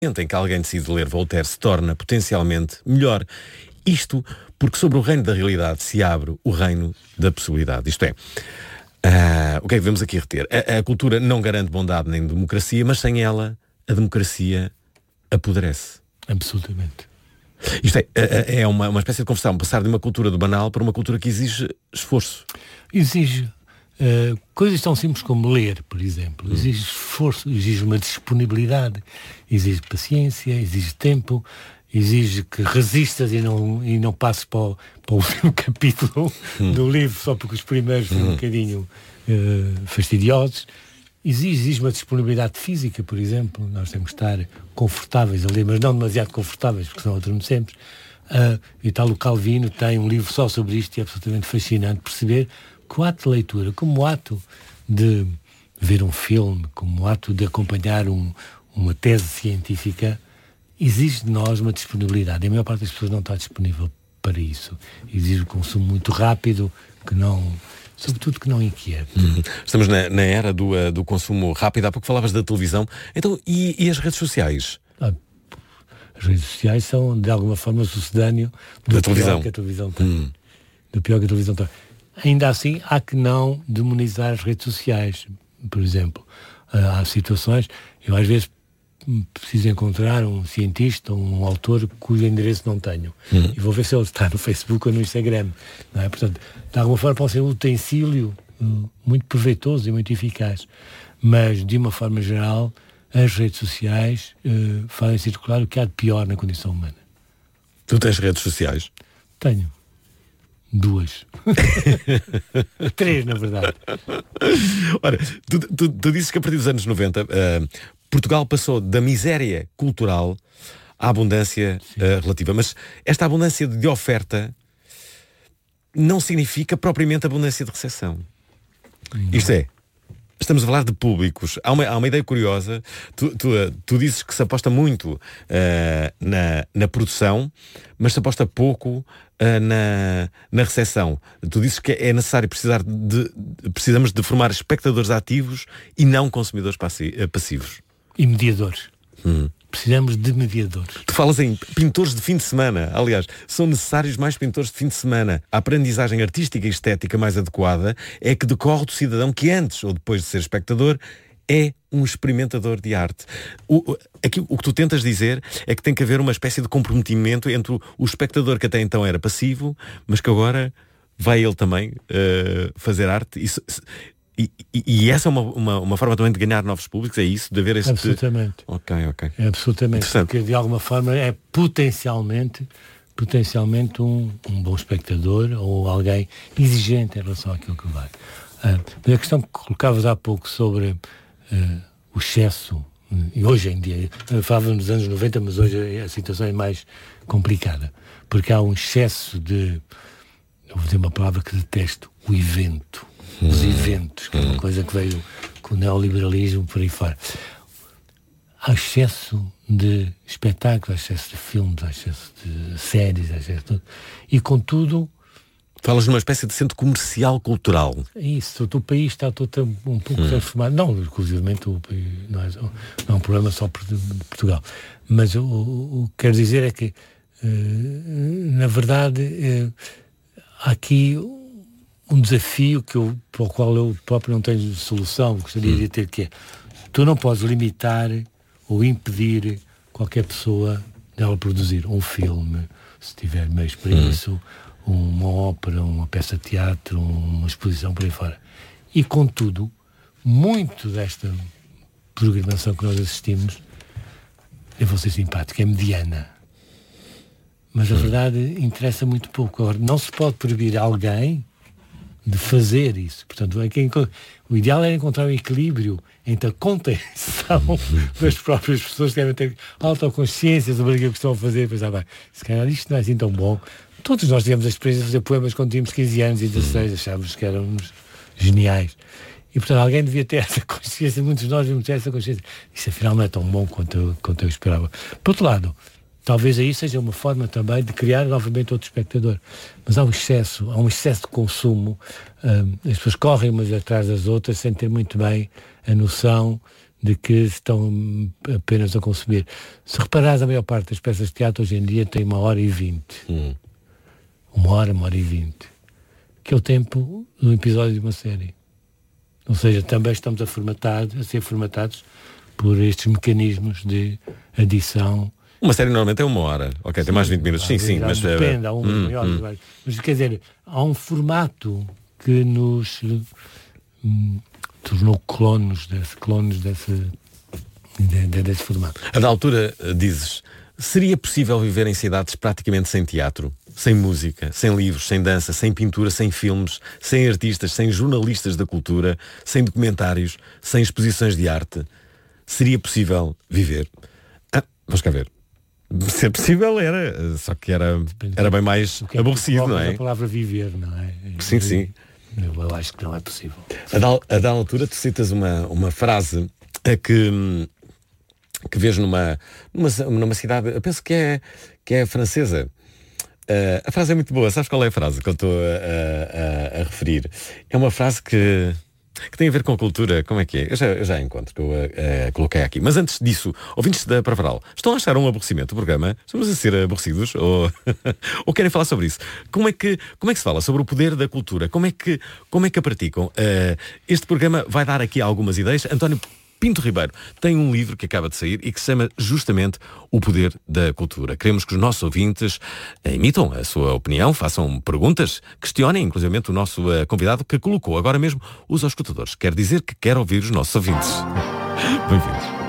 em que alguém decide ler Voltaire se torna potencialmente melhor. Isto porque sobre o reino da realidade se abre o reino da possibilidade. Isto é, o que é que devemos aqui reter? A cultura não garante bondade nem democracia, mas sem ela a democracia apodrece. Absolutamente. Isto é uma espécie de conversão, passar de uma cultura do banal para uma cultura que exige esforço. Exige coisas tão simples como ler, por exemplo. Exige esforço, exige uma disponibilidade, exige paciência, exige tempo, exige que resistas e não passes para o último capítulo do livro só porque os primeiros foram um bocadinho fastidiosos. Exige uma disponibilidade física, por exemplo. Nós temos que estar confortáveis a ler, mas não demasiado confortáveis, porque senão adormecemos. E tal, o Calvino tem um livro só sobre isto e é absolutamente fascinante perceber que o ato de leitura, como o ato de ver um filme, como o ato de acompanhar uma tese científica, exige de nós uma disponibilidade. E a maior parte das pessoas não está disponível para isso. Exige um consumo muito rápido, sobretudo que não inquieta. Estamos na era do consumo rápido. Há pouco falavas da televisão. Então, e as redes sociais? As redes sociais são, de alguma forma, sucedâneo do pior que a televisão tem. Do pior que a televisão tem. Ainda assim, há que não demonizar as redes sociais. Por exemplo, há situações, eu às vezes preciso encontrar um cientista, um autor cujo endereço não tenho. E vou ver se ele está no Facebook ou no Instagram. Não é? Portanto, de alguma forma pode ser um utensílio muito proveitoso e muito eficaz. Mas, de uma forma geral, as redes sociais fazem circular o que há de pior na condição humana. Tu tens redes sociais? Tenho. 2. 3, na verdade. Ora, tu dizes que a partir dos anos 90 Portugal passou da miséria cultural à abundância relativa. Mas esta abundância de oferta não significa propriamente abundância de recepção. Isto é, estamos a falar de públicos. Há uma ideia curiosa. Tu dizes que se aposta muito na produção, mas se aposta pouco na recepção. Tu dizes que é necessário precisamos de formar espectadores ativos e não consumidores passivos. E mediadores. Precisamos de mediadores. Tu falas em pintores de fim de semana. Aliás, são necessários mais pintores de fim de semana. A aprendizagem artística e estética mais adequada é que decorre do cidadão que antes ou depois de ser espectador é um experimentador de arte. O que tu tentas dizer é que tem que haver uma espécie de comprometimento entre o espectador que até então era passivo, mas que agora vai ele também fazer arte. E essa é uma forma também de ganhar novos públicos, é isso? De haver esse... Absolutamente. Ok. É absolutamente. Porque de alguma forma é potencialmente um bom espectador ou alguém exigente em relação àquilo que vai. Mas a questão que colocavas há pouco sobre o excesso, e hoje em dia, falava nos anos 90, mas hoje a situação é mais complicada, porque há um excesso de, eu vou dizer uma palavra que detesto, o evento. Os eventos, que é uma coisa que veio com o neoliberalismo por aí fora. Há excesso de espetáculos, há excesso de filmes, há excesso de séries, há excesso de tudo. E contudo... Falas de uma espécie de centro comercial cultural. É isso, o país está todo um pouco transformado. Não, inclusivamente o país não é um problema só de Portugal. Mas o que quero dizer é que, na verdade, há aqui um desafio para o qual eu próprio não tenho solução, gostaria de ter, que é: tu não podes limitar ou impedir qualquer pessoa dela produzir um filme, se tiver meios para isso, uma ópera, uma peça de teatro, uma exposição por aí fora. E, contudo, muito desta programação que nós assistimos, eu vou ser simpático, é mediana. Mas, a verdade, interessa muito pouco. Agora, não se pode proibir alguém de fazer isso. Portanto, o ideal é encontrar um equilíbrio entre a contenção das próprias pessoas que devem ter autoconsciência sobre aquilo que estão a fazer e pensar, bem, se calhar isto não é assim tão bom. Todos nós tivemos a experiência de fazer poemas quando tínhamos 15 anos e 16, achávamos que éramos geniais. E, portanto, alguém devia ter essa consciência, muitos de nós devíamos ter essa consciência. Isso, afinal, não é tão bom quanto eu esperava. Por outro lado, talvez aí seja uma forma também de criar novamente outro espectador. Mas há um excesso de consumo. As pessoas correm umas atrás das outras sem ter muito bem a noção de que estão apenas a consumir. Se reparares, a maior parte das peças de teatro hoje em dia tem 1h20. 1h20. Que é o tempo de um episódio de uma série. Ou seja, também estamos a ser formatados por estes mecanismos de adição. Uma série normalmente é 1 hora. Ok, tem mais 20 minutos. Sim, mas... Depende, há uns maiores. Mas quer dizer, há um formato que nos tornou clones desse formato. A da altura, dizes, seria possível viver em cidades praticamente sem teatro? Sem música, sem livros, sem dança, sem pintura, sem filmes, sem artistas, sem jornalistas da cultura, sem documentários, sem exposições de arte? Seria possível viver? Vamos cá ver. Se é possível era, só que era bem mais aborrecido, não é? A palavra viver, não é? Sim. Eu acho que não é possível. A da altura tu citas uma frase que vejo numa cidade, eu penso que é francesa. A frase é muito boa. Sabes qual é a frase que eu estou a referir? É uma frase que tem a ver com a cultura. Como é que é? Eu já encontro, que eu coloquei aqui. Mas antes disso, ouvintes da Pravaral, estão a achar um aborrecimento o programa? Estamos a ser aborrecidos? Ou querem falar sobre isso? Como é que se fala sobre o poder da cultura? Como é que a praticam? Este programa vai dar aqui algumas ideias. António Pinto Ribeiro tem um livro que acaba de sair e que se chama justamente O Poder da Cultura. Queremos que os nossos ouvintes emitam a sua opinião, façam perguntas, questionem inclusivamente o nosso convidado que colocou agora mesmo os auscultadores. Quer dizer que quer ouvir os nossos ouvintes. Bem-vindos.